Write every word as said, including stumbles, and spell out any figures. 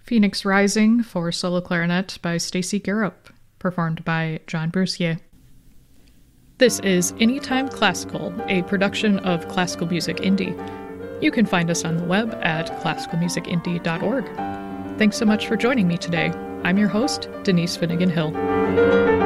Phoenix Rising for solo clarinet by Stacy Garup, performed by John Brussier. This is Anytime Classical, a production of Classical Music Indie. You can find us on the web at classical music indie dot org. Thanks so much for joining me today. I'm your host, Denise Finnegan Hill.